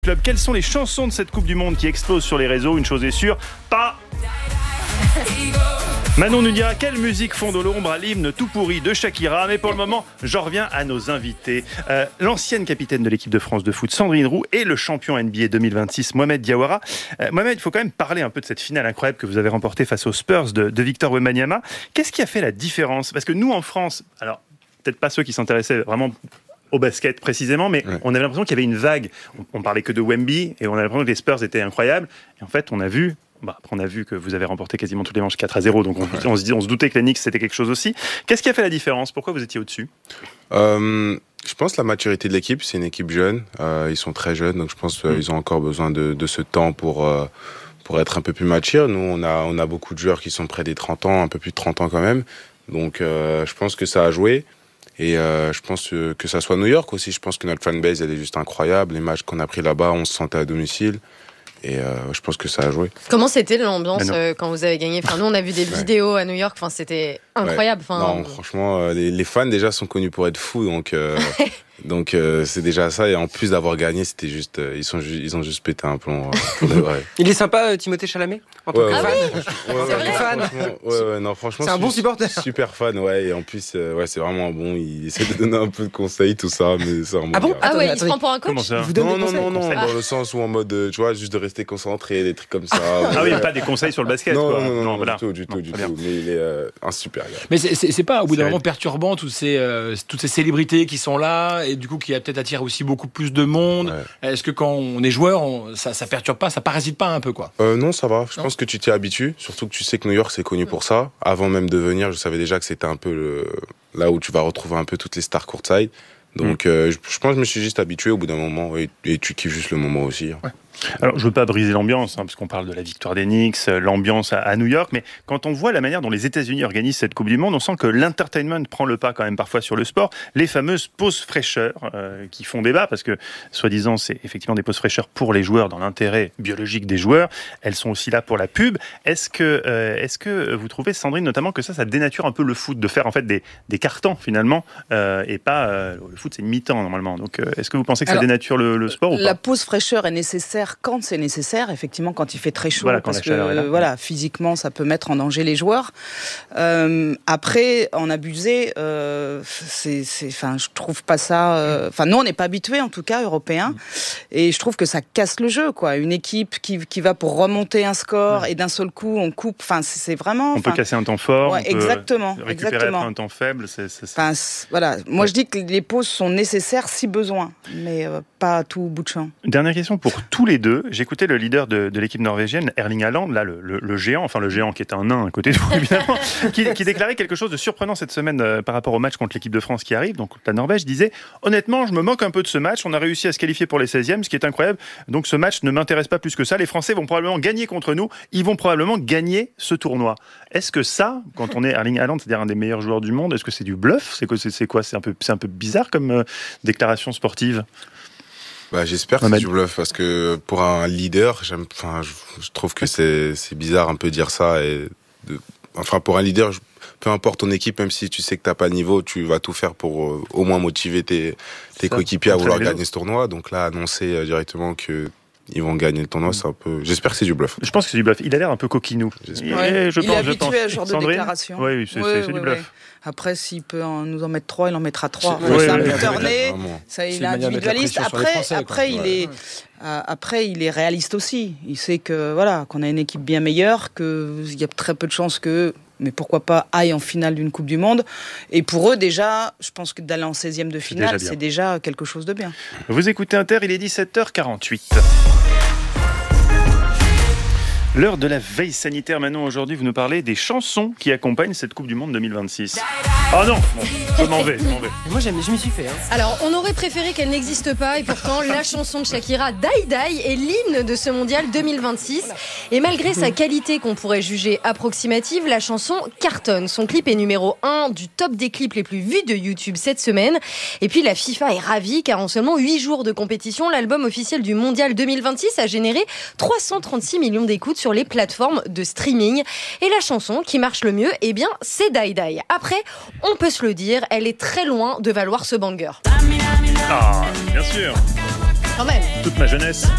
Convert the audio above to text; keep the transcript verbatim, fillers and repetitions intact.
Club, quelles sont les chansons de cette Coupe du Monde qui explosent sur les réseaux? Une chose est sûre, pas... Manon nous dira quelle musique fond de l'ombre à l'hymne tout pourri de Shakira. Mais pour le moment, j'en reviens à nos invités. Euh, l'ancienne capitaine de l'équipe de France de foot, Sandrine Roux, et le champion N B A deux mille vingt-six, Mohamed Diawara. Euh, Mohamed, il faut quand même parler un peu de cette finale incroyable que vous avez remportée face aux Spurs de, de Victor Wembanyama. Qu'est-ce qui a fait la différence? Parce que nous, en France, alors peut-être pas ceux qui s'intéressaient vraiment au basket précisément, mais ouais. on avait l'impression qu'il y avait une vague. On, on parlait que de Wemby, et on avait l'impression que les Spurs étaient incroyables. Et en fait, on a vu... Bah, après, on a vu que vous avez remporté quasiment tous les matchs quatre à zéro, donc on, ouais. on, se dit, on se doutait que les Knicks c'était quelque chose aussi. Qu'est-ce qui a fait la différence? Pourquoi vous étiez au-dessus? euh, Je pense la maturité de l'équipe. C'est une équipe jeune, euh, ils sont très jeunes, donc je pense qu'ils mmh. ont encore besoin de, de ce temps pour, euh, pour être un peu plus matures. Nous, on a, on a beaucoup de joueurs qui sont près des trente ans, un peu plus de trente ans quand même, donc euh, je pense que ça a joué. Et euh, je pense que, que ça soit New York aussi, je pense que notre fanbase elle est juste incroyable. Les matchs qu'on a pris là-bas, on se sentait à domicile. Et euh, je pense que ça a joué. Comment c'était l'ambiance euh, quand vous avez gagné? Enfin, nous, on a vu des ouais. vidéos à New York. Enfin, c'était incroyable. Ouais. Enfin, non, franchement, euh, les, les fans déjà sont connus pour être fous, donc euh, donc euh, c'est déjà ça. Et en plus d'avoir gagné, c'était juste, euh, ils sont, ju- ils ont juste pété un plomb. Euh, ouais. Il est sympa, euh, Timothée Chalamet, en tant ouais, que ouais, fan. Ouais, ouais, c'est vrai, ouais, fan. Ouais, ouais, non, franchement, c'est un bon supporter. Super fan, ouais. Et en plus, euh, ouais, c'est vraiment bon. Il essaie de donner un peu de conseils, tout ça, mais c'est vraiment. Ah bon? bien. Ah ouais, il se prend pour un coach? Vous donnez non, des non, conseils, non, non, conseils. dans le sens où en mode, tu vois, juste de rester concentré, des trucs comme ça. Ah oui, pas des conseils sur le basket. Non, quoi. non, non, non, voilà. du tout, du tout, non, du tout. Mais il est euh, un super gars. Mais c'est, c'est, c'est pas au bout d'un c'est moment perturbant toutes ces, euh, toutes ces célébrités qui sont là et du coup qui a peut-être attiré aussi beaucoup plus de monde. Ouais. Est-ce que quand on est joueur, on, ça, ça perturbe pas, ça parasite pas un peu quoi? euh, Non, ça va. Je non. pense que tu t'y habitues. Surtout que tu sais que New York c'est connu pour ça. Avant même de venir, je savais déjà que c'était un peu le... là où tu vas retrouver un peu toutes les stars courtside. Donc, mmh. euh, je, je pense que je me suis juste habitué au bout d'un moment et, et tu kiffes juste le moment aussi. Ouais. Alors, je veux pas briser l'ambiance, hein, parce qu'on parle de la victoire des Knicks, l'ambiance à, à New York, mais quand on voit la manière dont les États-Unis organisent cette Coupe du Monde, on sent que l'entertainment prend le pas quand même parfois sur le sport. Les fameuses pauses fraîcheurs euh, qui font débat, parce que soi-disant c'est effectivement des pauses fraîcheurs pour les joueurs dans l'intérêt biologique des joueurs. Elles sont aussi là pour la pub. Est-ce que, euh, est-ce que vous trouvez, Sandrine, notamment que ça, ça dénature un peu le foot, de faire en fait des, des cartons finalement, euh, et pas euh, le foot c'est une mi-temps normalement. Donc, euh, est-ce que vous pensez que Alors, ça dénature le, le sport ou pas? La pause fraîcheur est nécessaire quand c'est nécessaire, effectivement, quand il fait très chaud, voilà, parce que euh, voilà, physiquement, ça peut mettre en danger les joueurs. Euh, après, en abuser, euh, c'est, c'est, enfin, je trouve pas ça. Enfin, euh, nous, on n'est pas habitués, en tout cas, européens, et je trouve que ça casse le jeu, quoi. Une équipe qui qui va pour remonter un score ouais. et d'un seul coup, on coupe. Enfin, c'est, c'est vraiment. On peut casser un temps fort. Ouais, on exactement. Peut récupérer exactement. après un temps faible. C'est, c'est, c'est... Enfin, c'est, voilà. Moi, ouais. je dis que les pauses sont nécessaires si besoin, mais euh, pas à tout bout de champ. Dernière question pour tous les deux. J'écoutais le leader de, de l'équipe norvégienne, Erling Haaland, là, le, le, le géant, enfin le géant qui est un nain à côté de vous, évidemment, qui, qui déclarait quelque chose de surprenant cette semaine euh, par rapport au match contre l'équipe de France qui arrive. Donc la Norvège disait, honnêtement, je me moque un peu de ce match. On a réussi à se qualifier pour les seizièmes, ce qui est incroyable. Donc ce match ne m'intéresse pas plus que ça. Les Français vont probablement gagner contre nous. Ils vont probablement gagner ce tournoi. Est-ce que ça, quand on est Erling Haaland, c'est-à-dire un des meilleurs joueurs du monde, est-ce que c'est du bluff? C'est quoi? C'est, c'est quoi? C'est un peu, c'est un peu bizarre comme euh, déclaration sportive. Bah, j'espère que c'est du bluff parce que pour un leader, j'aime, enfin, je, je trouve que c'est, c'est bizarre un peu dire ça et de, enfin, pour un leader, je, peu importe ton équipe, même si tu sais que t'as pas le niveau, tu vas tout faire pour euh, au moins motiver tes, tes ça, coéquipiers à vouloir gagner ce tournoi. Donc là, annoncer euh, directement que ils vont gagner le tournoi, c'est un peu. J'espère que c'est du bluff. Je pense que c'est du bluff. Il a l'air un peu coquinou. J'espère. Ouais, je il pense, est habitué à ce genre de Sandrine déclaration. Oui, oui, c'est, oui, c'est, c'est oui, du oui. bluff. Après, s'il peut en, nous en mettre trois, il en mettra trois. C'est, c'est ouais, un ouais, buteur-né, ouais, il est individualiste. Après, Français, après, il est, euh, après, il est réaliste aussi. Il sait que voilà, qu'on a une équipe bien meilleure, qu'il y a très peu de chances que. Mais pourquoi pas aille en finale d'une Coupe du Monde. Et pour eux, déjà, je pense que d'aller en seizième de finale, c'est déjà, c'est déjà quelque chose de bien. Vous écoutez Inter, il est dix-sept heures quarante-huit. L'heure de la veille sanitaire. Maintenant, aujourd'hui, vous nous parlez des chansons qui accompagnent cette Coupe du Monde deux mille vingt-six. Oh non, bon, je m'en vais, je m'en vais. Moi, j'aime, je m'y suis fait. Hein. Alors, on aurait préféré qu'elle n'existe pas, et pourtant, la chanson de Shakira, Die Die, est l'hymne de ce mondial deux mille vingt-six. Et malgré sa qualité qu'on pourrait juger approximative, la chanson cartonne. Son clip est numéro un du top des clips les plus vus de YouTube cette semaine. Et puis, la FIFA est ravie, car en seulement huit jours de compétition, l'album officiel du mondial deux mille vingt-six a généré trois cent trente-six millions d'écoutes sur les plateformes de streaming. Et la chanson qui marche le mieux, eh bien, c'est Die Die. Après, on peut se le dire, elle est très loin de valoir ce banger. Ah, bien sûr. Quand même. Toute ma jeunesse.